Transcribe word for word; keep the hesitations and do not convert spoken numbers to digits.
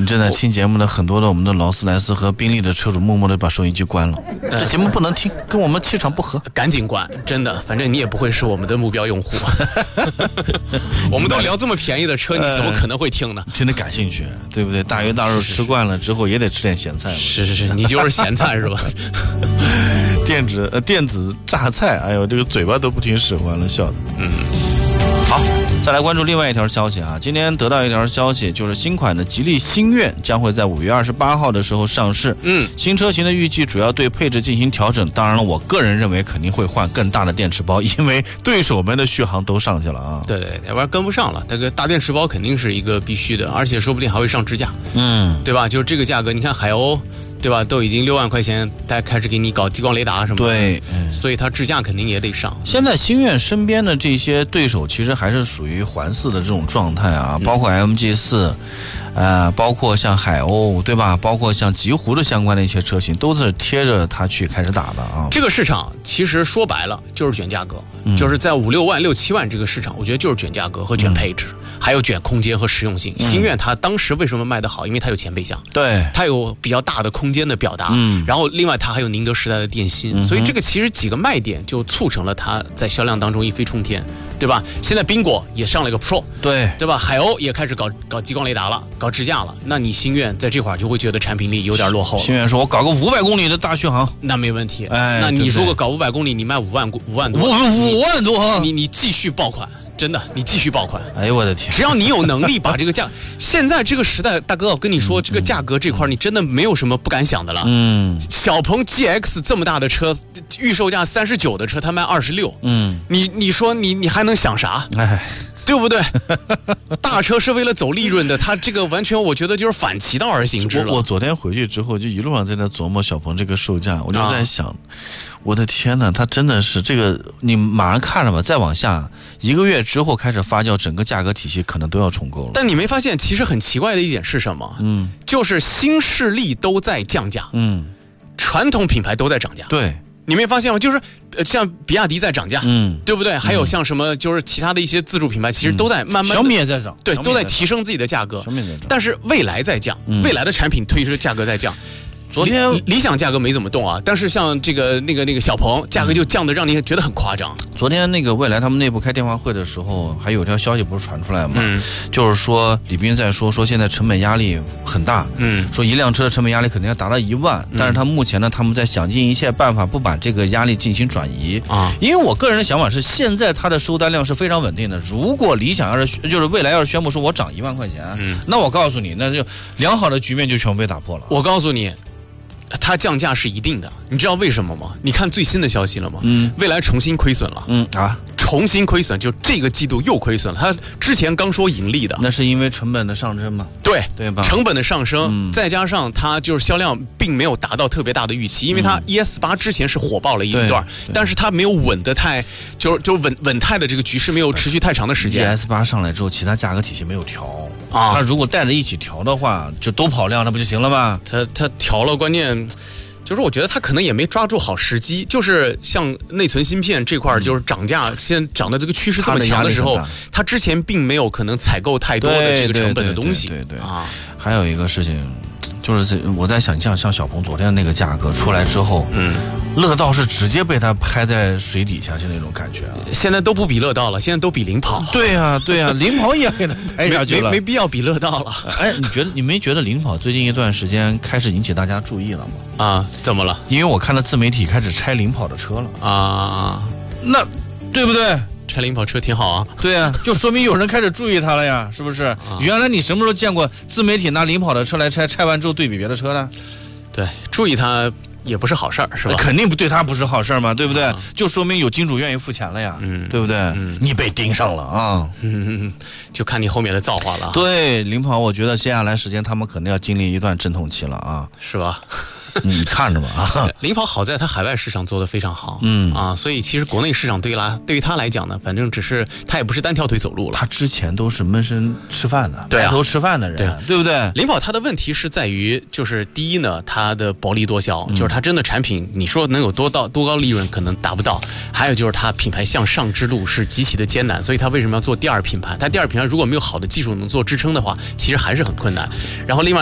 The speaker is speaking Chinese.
你正在听节目的很多的我们的劳斯莱斯和宾利的车主默默的把收音机关了，呃、这节目不能听，跟我们气场不合， 赶紧关，真的，反正你也不会是我们的目标用户。我们都聊这么便宜的车，你怎么可能会听呢？ 真的感兴趣，对不对？大鱼大肉吃惯了之后，也得吃点咸菜。 是是是，你就是咸菜是吧？ 电子呃电子榨菜，哎呦，这个嘴巴都不听使唤了，笑的。嗯，好，再来关注另外一条消息啊！今天得到一条消息，就是新款的吉利星越将会在五月二十八号的时候上市。嗯，新车型的预计主要对配置进行调整。当然了，我个人认为肯定会换更大的电池包，因为对手们的续航都上去了啊。 对对，要不然跟不上了。这个大电池包肯定是一个必须的，而且说不定还会上支架。嗯，对吧？就是这个价格，你看海鸥。对吧？都已经六万块钱，大家开始给你搞激光雷达什么的， 对， 嗯、所以它支架肯定也得上。 现在星越身边的这些对手，其实还是属于环四的这种状态啊，包括 M G 四，呃，包括像海鸥，对吧？包括像极狐的相关的一些车型，都是贴着它去开始打的啊。 这个市场其实说白了就是卷价格，嗯、就是在五六万、六七万这个市场，我觉得就是卷价格和卷配置。嗯，还有卷空间和实用性。星越它当时为什么卖得好？因为它有前备箱， 对， 它有比较大的空间的表达，嗯，然后另外它还有宁德时代的电芯，嗯、所以这个其实几个卖点就促成了它在销量当中一飞冲天，对吧？现在宾果也上了一个 Pro， 对，对吧？海鸥也开始搞搞激光雷达了，搞支架了，那你星越在这块就会觉得产品力有点落后了。 星越说：“我搞个五百公里的大续航， 那没问题。哎，那你如果搞五百公里，你卖五万五万多， 五万多， 你你继续爆款。”真的，你继续爆款！ 哎呦我的天！ 只要你有能力把这个价，现在这个时代，大哥，我跟你说，这个价格这块你真的没有什么不敢想的了。嗯，小鹏 G X 这么大的车，预售价三十九的车，它卖二十六。嗯，你你说你你还能想啥？哎。对不对？大车是为了走利润的，它这个完全我觉得就是反其道而行之了。 我, 我昨天回去之后，就一路上在那琢磨小鹏这个售价，我就在想，啊、我的天哪，它真的是这个，你马上看着吧，再往下一个月之后开始发酵，整个价格体系可能都要重构了。 但你没发现，其实很奇怪的一点是什么？嗯，就是新势力都在降价，嗯，传统品牌都在涨价， 对。 你没发现吗？就是呃，像比亚迪在涨价，嗯，对不对？还有像什么，就是其他的一些自主品牌，其实都在慢慢， 小米也在涨， 对，都在提升自己的价格。 小米在涨， 但是蔚来在降，嗯、未来的产品推出的价格在降。 昨天理想价格没怎么动啊，但是像这个那个那个小鹏价格就降得让你觉得很夸张。 昨天那个蔚来他们内部开电话会的时候，还有条消息不是传出来吗？嗯，就是说李斌在说说现在成本压力很大，嗯，说一辆车的成本压力肯定要达到一万，嗯、但是他目前呢，他们在想尽一切办法不把这个压力进行转移啊。因为我个人的想法是，现在它的收单量是非常稳定的。如果理想要是就是蔚来要是宣布说我涨一万块钱，嗯，那我告诉你，那就良好的局面就全部被打破了。 我告诉你。它降价是一定的，你知道为什么吗？你看最新的消息了吗？嗯，蔚来重新亏损了。嗯啊，重新亏损，就这个季度又亏损了。它之前刚说盈利的， 那是因为成本的上升吗？ 对对吧？ 成本的上升，嗯、再加上它就是销量并没有达到特别大的预期，因为它 E S 八之前是火爆了一段，但是它没有稳得太，就是就稳稳态的这个局势没有持续太长的时间。 E S 八上来之后，其他价格体系没有调。啊，他如果带着一起调的话，就都跑量，那不就行了吗？ 他他调了，关键就是我觉得他可能也没抓住好时机。就是像内存芯片这块，就是涨价，嗯、现在涨的这个趋势这么强的时候，他之前并没有可能采购太多的这个成本的东西。 对对 对, 对, 对, 对啊，还有一个事情。就是我在想，像像小鹏昨天的那个价格出来之后，嗯，乐道是直接被他拍在水底下，就那种感觉啊。 现在都不比乐道了，现在都比领跑。 对呀、啊，对呀、啊，领跑也给他拍下去了， 没没必要比乐道了。 哎，你觉得你没觉得领跑最近一段时间开始引起大家注意了吗？ 啊，怎么了？ 因为我看到自媒体开始拆领跑的车了啊，那对不对？ 拆领跑车挺好啊， 对啊，就说明有人开始注意它了呀，是不是？啊、原来你什么时候见过自媒体拿领跑的车来拆，拆完之后对比别的车呢？ 对，注意它也不是好事儿，是吧？ 肯定不对它不是好事儿嘛，对不对？啊、就说明有金主愿意付钱了呀，嗯，对不对？嗯、你被盯上了啊， 嗯，就看你后面的造化了。 对，领跑，我觉得接下来时间他们可能要经历一段阵痛期了啊， 是吧？ 你看着吧啊！ 领跑好在它海外市场做得非常好，嗯啊，所以其实国内市场对于他对于他来讲呢，反正只是他也不是单条腿走路了。 他之前都是闷声吃饭的， 对啊， 埋头吃饭的人，对、啊、对不对？ 领跑它的问题是在于，就是第一呢，它的薄利多销，嗯、就是它真的产品，你说能有多到多高利润，可能达不到。还有就是它品牌向上之路是极其的艰难，所以它为什么要做第二品牌？它第二品牌如果没有好的技术能做支撑的话，其实还是很困难。然后另外。